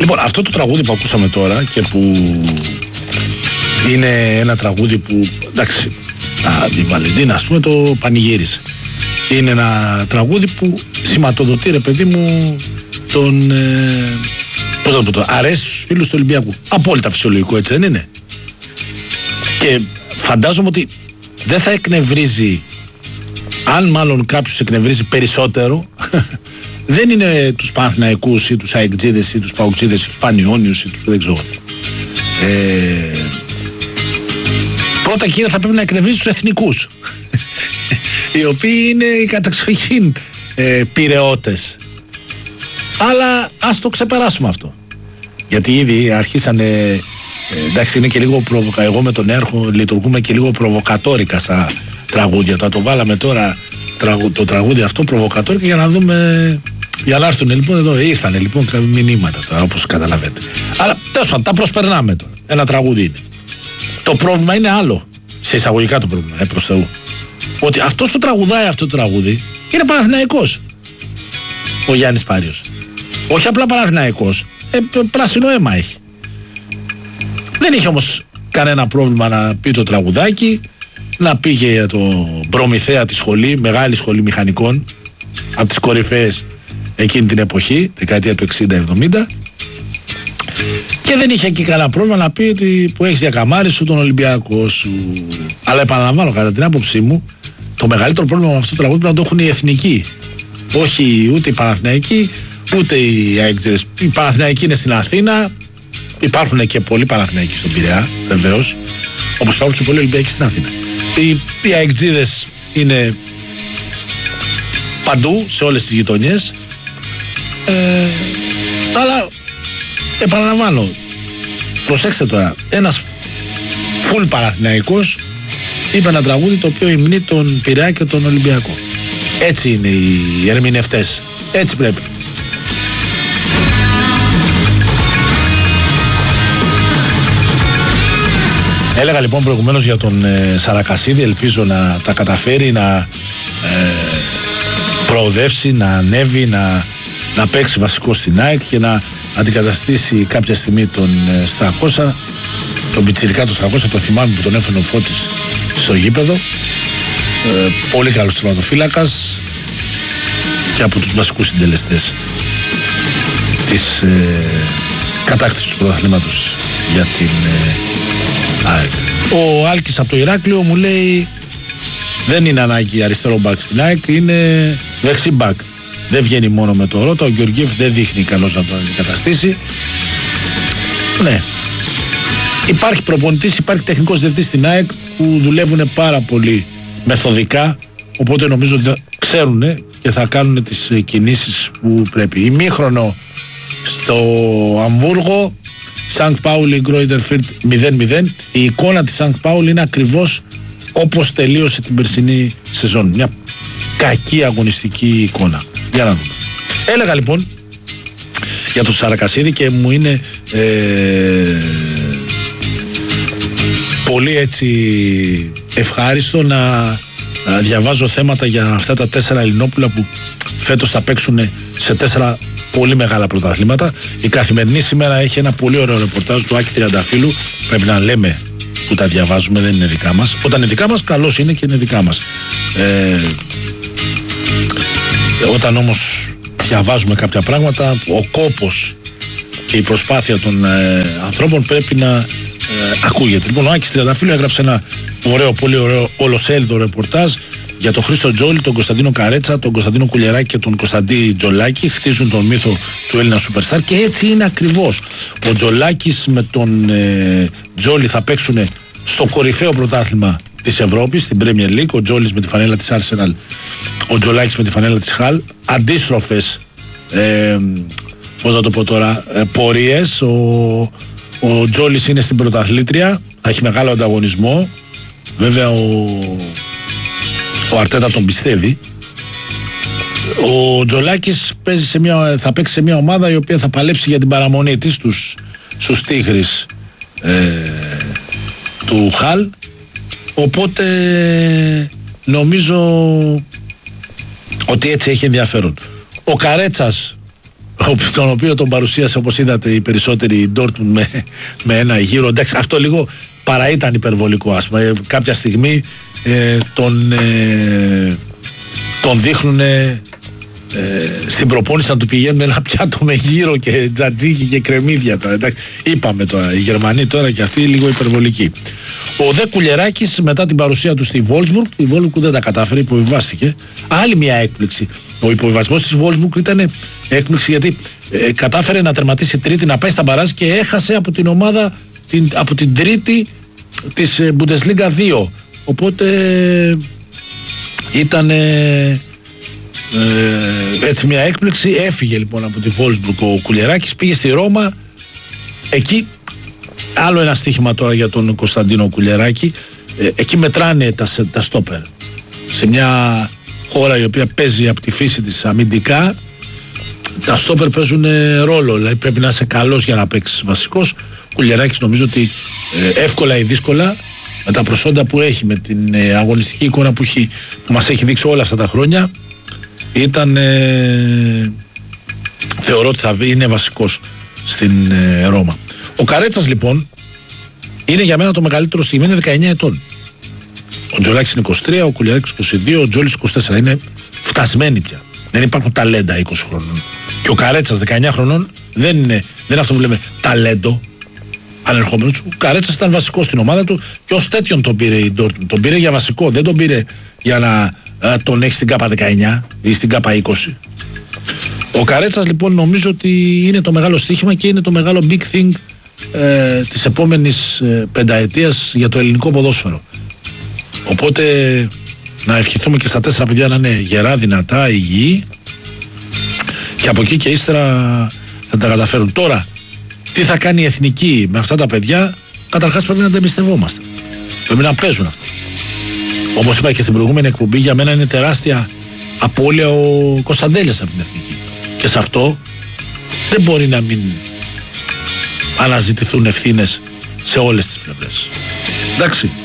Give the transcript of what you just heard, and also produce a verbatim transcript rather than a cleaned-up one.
Λοιπόν, αυτό το τραγούδι που ακούσαμε τώρα και που είναι ένα τραγούδι που, εντάξει, α, η Βαλεντίνα, ας πούμε, το πανηγύρισε. Είναι ένα τραγούδι που σηματοδοτεί, ρε παιδί μου, τον, ε, πώς θα το πω τώρα, αρέσει στους φίλους του Ολυμπιακού. Απόλυτα φυσιολογικό, έτσι δεν είναι? Και φαντάζομαι ότι δεν θα εκνευρίζει, αν μάλλον κάποιος εκνευρίζει περισσότερο, δεν είναι τους Παναθηναϊκούς ή τους Αεκτζίδες ή τους Παοκτζίδες ή τους Πανιόνιους ή τους δεν ξέρω. Ε, πρώτα κύριε θα πρέπει να εκνευρίζει τους εθνικούς, οι οποίοι είναι οι κατεξοχήν ε, πειραιώτες. Αλλά ας το ξεπεράσουμε αυτό. Γιατί ήδη αρχίσανε, ε, εντάξει είναι και λίγο προβοκα... εγώ με τον Έρχο λειτουργούμε και λίγο προβοκατόρικα στα τραγούδια. Το, το βάλαμε τώρα τραγου... το τραγούδι αυτό προβοκατόρικα για να δούμε, για να έρθουν λοιπόν εδώ. Ήρθανε λοιπόν κάποια μηνύματα τώρα, όπως καταλαβαίνετε. Αλλά τέλος πάντων τα προσπερνάμε τώρα. Ένα τραγούδι είναι. Το πρόβλημα είναι άλλο. Σε εισαγωγικά το πρόβλημα, ε, προς Θεού. Ότι αυτός που τραγουδάει αυτό το τραγούδι είναι Παναθηναϊκός. Ο Γιάννης Πάριος. Όχι απλά Παναθηναϊκός, ε, πράσινο αίμα έχει. Δεν είχε όμως κανένα πρόβλημα να πει το τραγουδάκι, να πήγε για το Προμηθέα τη σχολή, μεγάλη σχολή μηχανικών, από τις κορυφαίες εκείνη την εποχή, δεκαετία του εξήντα εβδομήντα, και δεν είχε εκεί κανένα πρόβλημα να πει ότι που έχεις διακαμάρει σου τον Ολυμπιακό σου. Αλλά επαναλαμβάνω, κατά την άποψή μου, το μεγαλύτερο πρόβλημα με αυτό το τραγούδι πρέπει να το έχουν οι εθνικοί. Όχι ούτε οι Παναθηναϊκοί, ούτε οι Αεκτζίδες. Οι Παναθηναϊκοί είναι στην Αθήνα, υπάρχουν και πολλοί Παναθηναϊκοί στον Πειραιά, βεβαίως, όπως υπάρχουν και πολλοί Ολυμπιακοί στην Αθήνα. Οι, οι Αεκτζίδες είναι παντού, σε όλες τις γειτονιές. Ε, αλλά επαναλαμβάνω, προσέξτε τώρα, ένας φουλ Παναθηναϊκός είπε ένα τραγούδι το οποίο υμνεί τον Πειραιά και τον Ολυμπιακό. Έτσι είναι οι ερμηνευτές. Έτσι πρέπει. Έλεγα λοιπόν προηγουμένως για τον ε, Σαρακασίδη, ελπίζω να τα καταφέρει να ε, προοδεύσει, να ανέβει, να, να παίξει βασικό στην ΑΕΚ και να αντικαταστήσει κάποια στιγμή τον ε, Στρακώσα, τον πιτσιρικά του Στρακώσα, το θυμάμαι που τον έφερε ο Φώτης στο γήπεδο. Ε, πολύ καλός τερματοφύλακας και από τους βασικούς συντελεστές της ε, κατάκτησης του πρωταθλήματος για την ε, ΑΕΚ. Ο Άλκης από το Ηράκλειο μου λέει δεν είναι ανάγκη αριστερό μπακ στην ΑΕΚ, είναι δεξί μπακ. Δεν βγαίνει μόνο με το Ρότα, ο Γεωργίευ δεν δείχνει καλώς να τον αντικαταστήσει. Ναι, υπάρχει προπονητής, υπάρχει τεχνικός διευθυντής στην ΑΕΚ που δουλεύουν πάρα πολύ μεθοδικά, οπότε νομίζω ότι ξέρουν και θα κάνουν τις κινήσεις που πρέπει. Ημίχρονο στο Αμβούργο, Σανκτ Πάουλι Γκρόιτερ Φίρτ μηδέν μηδέν. Η εικόνα της Σανκτ Πάουλι είναι ακριβώς όπως τελείωσε την περσινή σεζόν. Μια κακή αγωνιστική εικόνα. Για να δούμε. Έλεγα λοιπόν για τον Σαρακασίδη και μου είναι ε, πολύ έτσι ευχάριστο να, να διαβάζω θέματα για αυτά τα τέσσερα Ελληνόπουλα που φέτος θα παίξουν σε τέσσερα πολύ μεγάλα πρωταθλήματα. Η Καθημερινή σήμερα έχει ένα πολύ ωραίο ρεπορτάζ του Άκη Τριανταφύλου. Πρέπει να λέμε που τα διαβάζουμε, δεν είναι δικά μας. Όταν είναι δικά μας, καλώς είναι και είναι δικά μας. Ε, όταν όμως διαβάζουμε κάποια πράγματα, ο κόπος και η προσπάθεια των ε, ανθρώπων πρέπει να ε, ακούγεται. Λοιπόν, ο Άκης Τριανταφύλου έγραψε ένα ωραίο, πολύ ωραίο ολοσέλιδο ρεπορτάζ για τον Χρήστο Τζόλι, τον Κωνσταντίνο Καρέτσα, τον Κωνσταντίνο Κουλιεράκη και τον Κωνσταντί Τζολάκη. Χτίζουν τον μύθο του Έλληνα Σούπερσταρ και έτσι είναι ακριβώς. Ο Τζολάκης με τον ε, Τζόλι θα παίξουν στο κορυφαίο πρωτάθλημα της Ευρώπης, στην Premier League. Ο Τζόλις με τη φανέλα της Arsenal, ο Τζολάκης με τη φανέλα της Χαλ. Αντίστροφες ε, πώς θα το πω τώρα, ε, πορείες. Ο, ο Τζόλις είναι στην πρωταθλήτρια, θα έχει μεγάλο ανταγωνισμό. Βέβαια ο Ο Αρτέτα τον πιστεύει. Ο Τζολάκης παίζει σε μια, θα παίξει σε μια ομάδα η οποία θα παλέψει για την παραμονή της στους, στους Τίγρης ε, του Χαλ. Οπότε νομίζω ότι έτσι έχει ενδιαφέρον. Ο Καρέτσας τον οποίο τον παρουσίασε, όπως είδατε, οι περισσότεροι η Dortmund με, με ένα γύρο. Εντάξει, αυτό λίγο παρά ήταν υπερβολικό, ας πούμε. Κάποια στιγμή ε, τον, ε, τον δείχνουν ε, στην προπόνηση να του πηγαίνουν ένα πιάτο με γύρο και τζατζίκι και κρεμμύδια. Εντάξει, είπαμε τώρα, οι Γερμανοί τώρα και αυτοί λίγο υπερβολικοί. Ο Δε Κουλιεράκης, μετά την παρουσία του στη Wolfsburg, η Wolfsburg δεν τα κατάφερε, υποβιβάστηκε. Άλλη μια έκπληξη. Ο υποβιβασμός της Wolfsburg ήταν έκπληξη, γιατί ε, κατάφερε να τερματίσει τρίτη, να πάει στα μπαράζ και έχασε από την ομάδα, την, από την τρίτη της Bundesliga δύο. Οπότε ήταν ε, ε, έτσι μια έκπληξη. Έφυγε λοιπόν από τη Wolfsburg ο Κουλιεράκης, πήγε στη Ρώμα. Εκεί άλλο ένα στοίχημα τώρα για τον Κωνσταντίνο Κουλιεράκη. Ε, εκεί μετράνε τα, τα στόπερ. Σε μια χώρα η οποία παίζει από τη φύση της αμυντικά, τα στόπερ παίζουν ρόλο. Δηλαδή πρέπει να είσαι καλός για να παίξεις βασικός. Κουλιεράκης νομίζω ότι ε, εύκολα ή δύσκολα, με τα προσόντα που έχει, με την ε, αγωνιστική εικόνα που, έχει, που μας έχει δείξει όλα αυτά τα χρόνια, ήταν ε, θεωρώ ότι θα είναι βασικός στην ε, Ρώμα. Ο Καρέτσας λοιπόν είναι για μένα το μεγαλύτερο στιγμή, είναι δεκαεννιά ετών. Ο Τζολάκης είναι είκοσι τρία, ο Κουλιεράκης είκοσι δύο, ο Τζόλης είκοσι τέσσερα. Είναι φτασμένοι πια. Δεν υπάρχουν ταλέντα είκοσι χρονών. Και ο Καρέτσας δεκαεννιά χρονών δεν είναι, δεν είναι αυτό που λέμε ταλέντο, ανερχόμενος. Ο Καρέτσας ήταν βασικός στην ομάδα του και ως τέτοιον τον πήρε η Dortmund. Τον πήρε για βασικό, δεν τον πήρε για να α, τον έχει στην ΚΑΠΑ δεκαεννιά ή στην ΚΑΠΑ είκοσι. Ο Καρέτσας λοιπόν νομίζω ότι είναι το μεγάλο στοίχημα και είναι το μεγάλο big thing ε, της επόμενης ε, πενταετίας για το ελληνικό ποδόσφαιρο. Οπότε να ευχηθούμε και στα τέσσερα παιδιά να είναι γερά, δυνατά, υγιή, και από εκεί και ύστερα θα τα καταφέρουν. Τώρα, τι θα κάνει η εθνική με αυτά τα παιδιά? Καταρχάς πρέπει να τα εμπιστευόμαστε. Πρέπει να παίζουν αυτό. Όπως είπα και στην προηγούμενη εκπομπή, για μένα είναι τεράστια απώλεια ο Κωνσταντέλιας από την εθνική. Και σε αυτό δεν μπορεί να μην αναζητηθούν ευθύνες σε όλες τις πλευρές. Εντάξει.